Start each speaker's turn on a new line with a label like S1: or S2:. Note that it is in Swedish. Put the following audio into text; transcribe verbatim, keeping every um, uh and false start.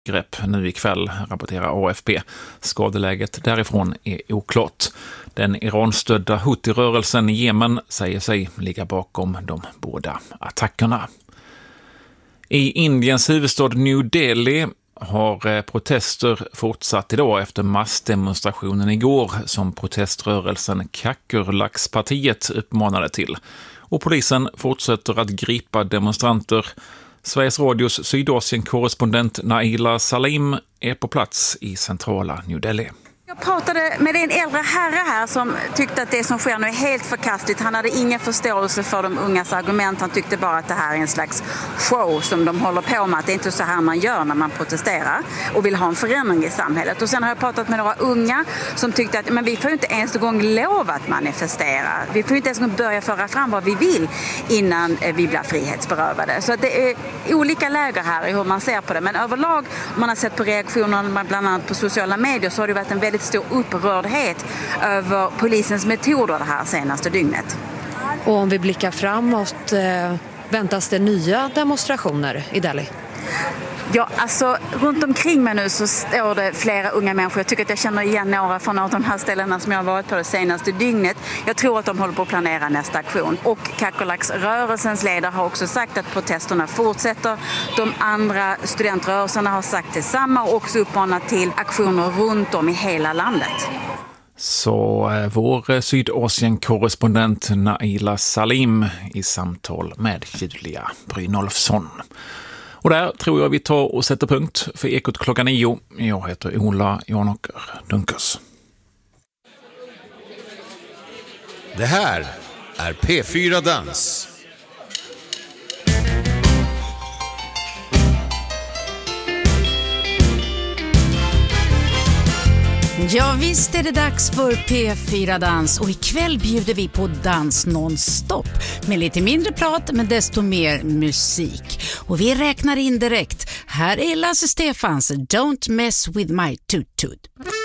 S1: grepp nu ikväll, rapporterar A F P. Skadeläget därifrån är oklart. Den Iran-stödda Houthi-rörelsen i Jemen säger sig ligga bakom de båda attackerna. I Indiens huvudstad New Delhi har protester fortsatt idag efter massdemonstrationen igår som proteströrelsen Kakurlax-partiet uppmanade till. Och polisen fortsätter att gripa demonstranter. Sveriges Radios Sydasien-korrespondent Naila Salim är på plats i centrala New Delhi.
S2: Jag pratade med en äldre herre här som tyckte att det som sker nu är helt förkastligt. Han hade ingen förståelse för de ungas argument. Han tyckte bara att det här är en slags show som de håller på med. Att det är inte så här man gör när man protesterar och vill ha en förändring i samhället. Och sen har jag pratat med några unga som tyckte att men vi får inte ens en gång lov att manifestera. Vi får inte ens en gång börja föra fram vad vi vill innan vi blir frihetsberövade. Så det är olika läger här i hur man ser på det. Men överlag, om man har sett på reaktionerna bland annat på sociala medier, så har det varit en väldigt stor upprördhet över polisens metoder det här senaste dygnet.
S3: Och om vi blickar framåt, eh, väntas det nya demonstrationer i Delhi?
S2: Ja, alltså runt omkring mig nu så står det flera unga människor. Jag tycker att jag känner igen några från några av de här ställena som jag har varit på det senaste dygnet. Jag tror att de håller på att planera nästa aktion. Och Kakurlax-rörelsens ledare har också sagt att protesterna fortsätter. De andra studentrörelserna har sagt detsamma och också uppmanat till aktioner runt om i hela landet.
S1: Så vår Sydasien-korrespondent Naila Salim i samtal med Julia Brynolfsson. Och där tror jag vi tar och sätter punkt för Ekot klockan nio. Jag heter Ola Janåker Dunkers.
S4: Det här är P fyra Dans.
S5: Ja, visst är det dags för P fyra Dans och ikväll bjuder vi på dans nonstop med lite mindre prat men desto mer musik. Och vi räknar in direkt. Här är Lasse Stefans Don't Mess With My Toot Toot.